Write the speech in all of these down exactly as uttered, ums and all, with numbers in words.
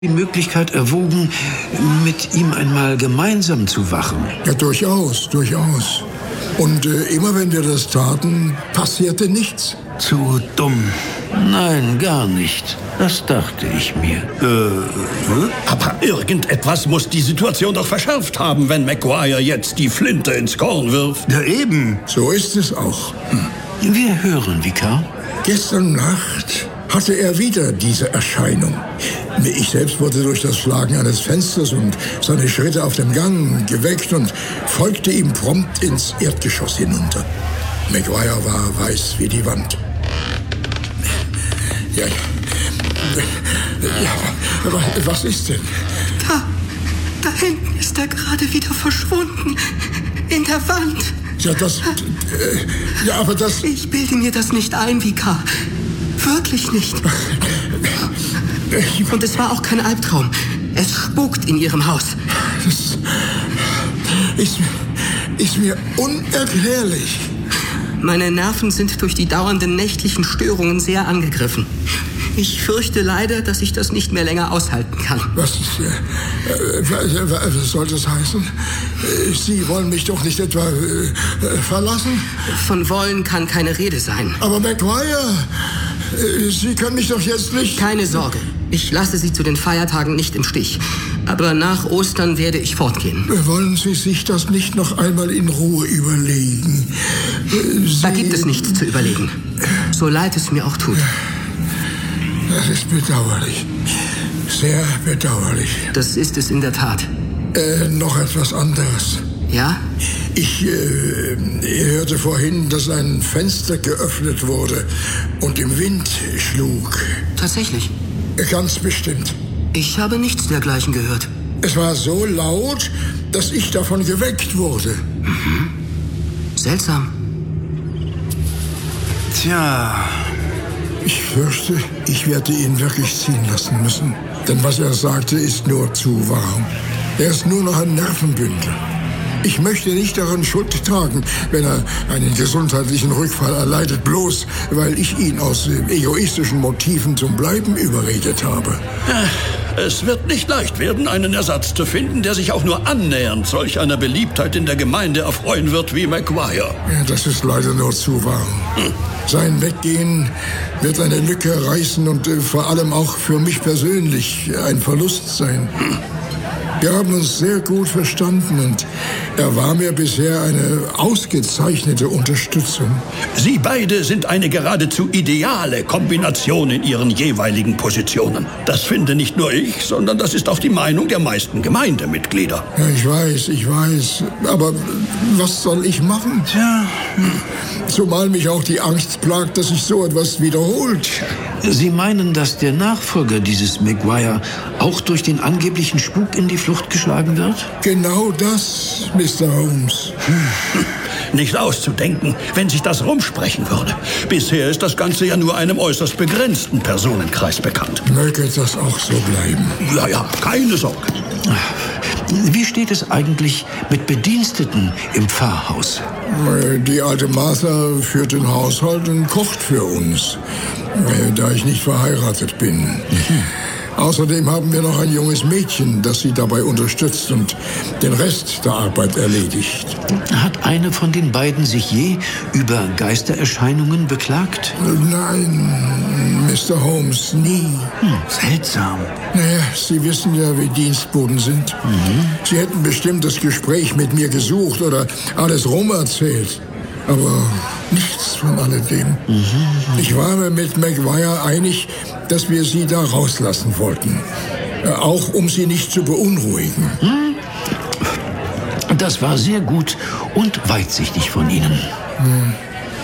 die Möglichkeit erwogen, mit ihm einmal gemeinsam zu wachen? Ja, durchaus, durchaus. Und äh, immer wenn wir das taten, passierte nichts. Zu dumm. Nein, gar nicht. Das dachte ich mir. Äh, aber irgendetwas muss die Situation doch verschärft haben, wenn Maguire jetzt die Flinte ins Korn wirft. Ja, eben. So ist es auch. Hm. Wir hören, Vikar. Gestern Nacht hatte er wieder diese Erscheinung. Ich selbst wurde durch das Schlagen eines Fensters und seine Schritte auf dem Gang geweckt und folgte ihm prompt ins Erdgeschoss hinunter. Maguire war weiß wie die Wand. Ja, ja, was ist denn? Da, da hinten ist er gerade wieder verschwunden. In der Wand. Ja, das... Äh, ja, aber das... Ich bilde mir das nicht ein, Vikar. Wirklich nicht. Und es war auch kein Albtraum. Es spukt in Ihrem Haus. Das ist, ist mir unerklärlich. Meine Nerven sind durch die dauernden nächtlichen Störungen sehr angegriffen. Ich fürchte leider, dass ich das nicht mehr länger aushalten kann. Was, äh, was soll das heißen? Sie wollen mich doch nicht etwa äh, verlassen? Von wollen kann keine Rede sein. Aber Maguire, äh, Sie können mich doch jetzt nicht... Keine Sorge. Ich lasse Sie zu den Feiertagen nicht im Stich. Aber nach Ostern werde ich fortgehen. Wollen Sie sich das nicht noch einmal in Ruhe überlegen? Sie... Da gibt es nichts zu überlegen. So leid es mir auch tut. Das ist bedauerlich. Sehr bedauerlich. Das ist es in der Tat. Äh, noch etwas anderes. Ja? Ich äh, hörte vorhin, dass ein Fenster geöffnet wurde und im Wind schlug. Tatsächlich? Ganz bestimmt. Ich habe nichts dergleichen gehört. Es war so laut, dass ich davon geweckt wurde. Mhm. Seltsam. Tja... Ich fürchte, ich werde ihn wirklich ziehen lassen müssen. Denn was er sagte, ist nur zu wahr. Er ist nur noch ein Nervenbündel. Ich möchte nicht daran Schuld tragen, wenn er einen gesundheitlichen Rückfall erleidet, bloß weil ich ihn aus egoistischen Motiven zum Bleiben überredet habe. Es wird nicht leicht werden, einen Ersatz zu finden, der sich auch nur annähernd solch einer Beliebtheit in der Gemeinde erfreuen wird wie Maguire. Ja, das ist leider nur zu wahr. Hm. Sein Weggehen wird eine Lücke reißen und äh, vor allem auch für mich persönlich ein Verlust sein. Hm. Wir haben uns sehr gut verstanden und er war mir bisher eine ausgezeichnete Unterstützung. Sie beide sind eine geradezu ideale Kombination in ihren jeweiligen Positionen. Das finde nicht nur ich, sondern das ist auch die Meinung der meisten Gemeindemitglieder. Ja, ich weiß, ich weiß. Aber was soll ich machen? Tja. Zumal mich auch die Angst plagt, dass sich so etwas wiederholt. Sie meinen, dass der Nachfolger dieses Maguire auch durch den angeblichen Spuk in die Flucht geschlagen wird? Genau das, Mister Holmes. Hm. Nicht auszudenken, wenn sich das rumsprechen würde. Bisher ist das Ganze ja nur einem äußerst begrenzten Personenkreis bekannt. Möge das auch so bleiben. Ja, ja, keine Sorge. Wie steht es eigentlich mit Bediensteten im Pfarrhaus? Die alte Martha führt den Haushalt und kocht für uns, da ich nicht verheiratet bin. Mhm. Außerdem haben wir noch ein junges Mädchen, das sie dabei unterstützt und den Rest der Arbeit erledigt. Hat eine von den beiden sich je über Geistererscheinungen beklagt? Nein, Mister Holmes, nie. Hm, seltsam. Naja, Sie wissen ja, wie Dienstboten sind. Mhm. Sie hätten bestimmt das Gespräch mit mir gesucht oder alles rum erzählt. Aber nichts von alledem. Mhm. Ich war mir mit Maguire einig, dass wir sie da rauslassen wollten. Auch um sie nicht zu beunruhigen. Hm? Das war sehr gut und weitsichtig von Ihnen. Hm.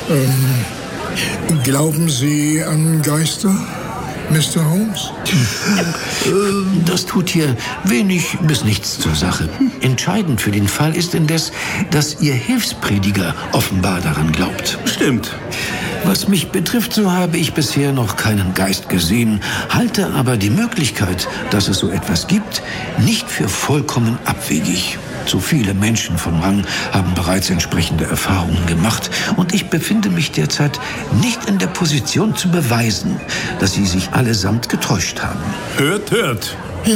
Ähm, glauben Sie an Geister, Mister Holmes? Das tut hier wenig bis nichts zur Sache. Entscheidend für den Fall ist indes, dass Ihr Hilfsprediger offenbar daran glaubt. Stimmt. Was mich betrifft, so habe ich bisher noch keinen Geist gesehen, halte aber die Möglichkeit, dass es so etwas gibt, nicht für vollkommen abwegig. Zu viele Menschen von Rang haben bereits entsprechende Erfahrungen gemacht und ich befinde mich derzeit nicht in der Position zu beweisen, dass sie sich allesamt getäuscht haben. Hört, hört.